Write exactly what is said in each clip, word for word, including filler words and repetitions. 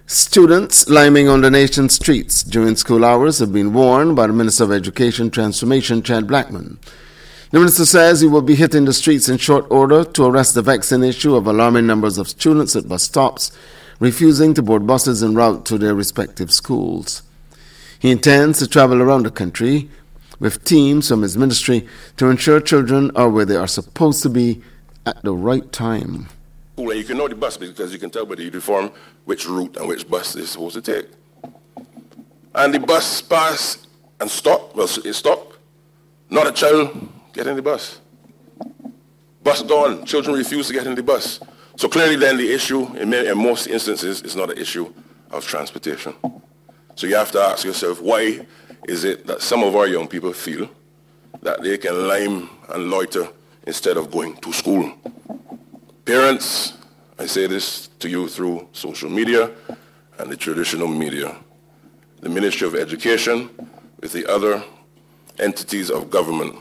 Students liming on the nation's streets during school hours have been warned by the Minister of Education Transformation, Chad Blackman. The minister says he will be hitting the streets in short order to arrest the vexing issue of alarming numbers of students at bus stops refusing to board buses en route to their respective schools. He intends to travel around the country with teams from his ministry to ensure children are where they are supposed to be at the right time. And you can know the bus because you can tell by the uniform which route and which bus they're supposed to take. And the bus pass and stop, well, it stop. Not a child get in the bus. Bus gone, children refuse to get in the bus. So clearly then the issue, in, many, in most instances, is not an issue of transportation. So you have to ask yourself, why is it that some of our young people feel that they can lime and loiter instead of going to school? Parents, I say this to you through social media and the traditional media. The Ministry of Education, with the other entities of government,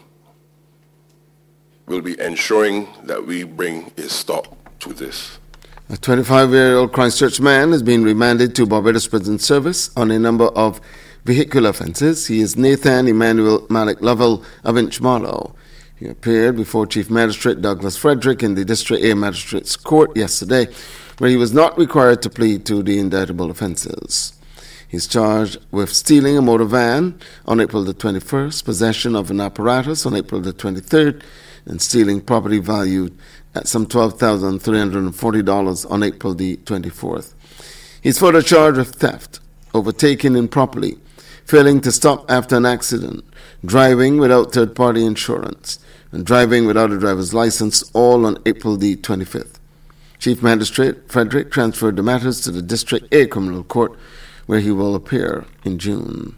will be ensuring that we bring a stop to this. A twenty-five-year-old Christchurch man has been remanded to Barbados Prison Service on a number of vehicular offences. He is Nathan Emmanuel Malik Lovell of Inchmarlow. He appeared before Chief Magistrate Douglas Frederick in the District A Magistrates Court yesterday, where he was not required to plead to the indictable offences. He's charged with stealing a motor van on April the twenty-first, possession of an apparatus on April the twenty-third, and stealing property valued at some twelve thousand three hundred forty dollars on April the twenty-fourth. He's further charged with theft, overtaking improperly, failing to stop after an accident, driving without third-party insurance, and driving without a driver's license, all on April the twenty-fifth. Chief Magistrate Frederick transferred the matters to the District A Criminal Court, where he will appear in June.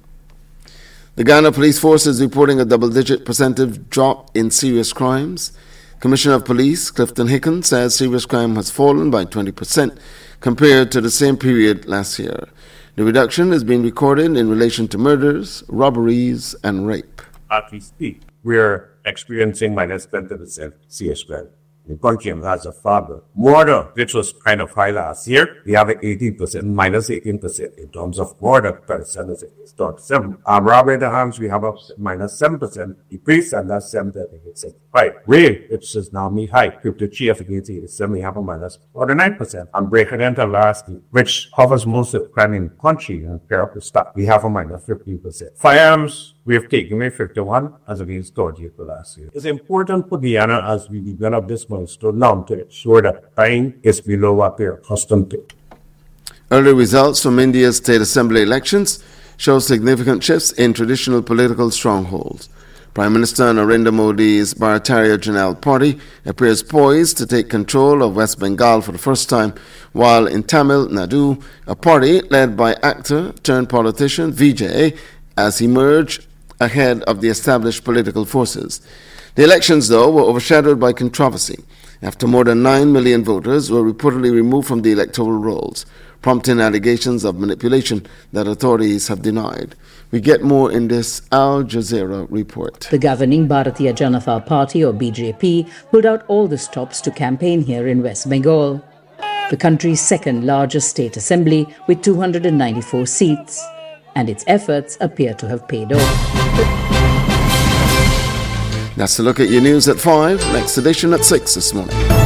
The Ghana Police Force is reporting a double-digit percentage drop in serious crimes. Commissioner of Police Clifton Hicken says serious crime has fallen by twenty percent compared to the same period last year. The reduction has been recorded in relation to murders, robberies, and rape. As we speak, we're experiencing minus twenty percent C S L. The country has a father. Murder, which was kind of high last year, we have an eighteen percent, minus eighteen percent in terms of murder percentage. It's not seven. Um, robbery in the house, we have a minus seven percent decrease, and that's seven percent. Right. Rape, which is now me high, fifty-three against eighty-seven, we have a minus forty-nine percent. And breaking into last week, which covers most of crime in the country, and pair up the stock, we have a minus fifteen percent. Firearms, we have taken away fifty-one as against thirty-eight for last year. It's important for Guyana as we develop this milestone now to ensure that crime is below what we are accustomed to. Early results from India's state assembly elections show significant shifts in traditional political strongholds. Prime Minister Narendra Modi's Bharatiya Janata Party appears poised to take control of West Bengal for the first time, while in Tamil Nadu, a party led by actor turned politician Vijay has emerged ahead of the established political forces. The elections, though, were overshadowed by controversy after more than nine million voters were reportedly removed from the electoral rolls, prompting allegations of manipulation that authorities have denied. We get more in this Al Jazeera report. The governing Bharatiya Janata Party, or B J P, pulled out all the stops to campaign here in West Bengal, the country's second largest state assembly with two hundred ninety-four seats, and its efforts appear to have paid off. That's a look at your news at five. Next edition at six this morning.